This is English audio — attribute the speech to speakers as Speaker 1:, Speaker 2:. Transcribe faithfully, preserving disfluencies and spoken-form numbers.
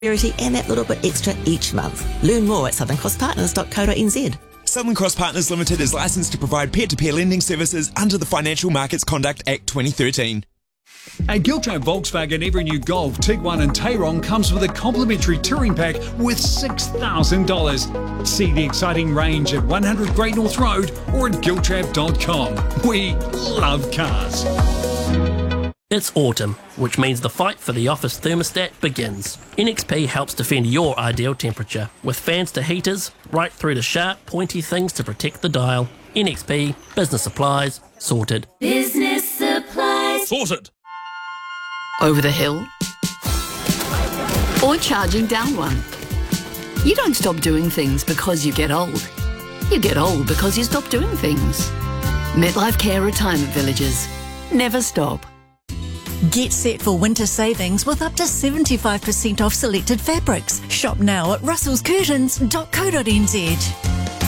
Speaker 1: and that little bit extra each month. Learn more at southern cross partners dot co dot n z.
Speaker 2: Southern Cross Partners Limited is licensed to provide peer-to-peer lending services under the Financial Markets Conduct Act twenty thirteen.
Speaker 3: At Giltrap Volkswagen, every new Golf, Tiguan and Tayron comes with a complimentary touring pack worth six thousand dollars. See the exciting range at one hundred Great North Road or at giltrap dot com. We love cars.
Speaker 4: It's autumn, which means the fight for the office thermostat begins. N X P helps defend your ideal temperature, with fans to heaters, right through to sharp, pointy things to protect the dial. N X P, business supplies, sorted.
Speaker 5: Business supplies.
Speaker 4: Sorted.
Speaker 6: Over the hill? Or charging down one? You don't stop doing things because you get old. You get old because you stop doing things. MetLife Care Retirement Villages. Never stop.
Speaker 7: Get set for winter savings with up to seventy-five percent off selected fabrics. Shop now at russells curtains dot co dot n z.